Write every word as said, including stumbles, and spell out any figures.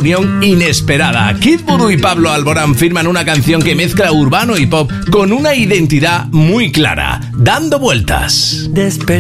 unión inesperada. Kid Voodoo y Pablo Alborán firman una canción que mezcla urbano y pop con una identidad muy clara, Dando Vueltas. Desper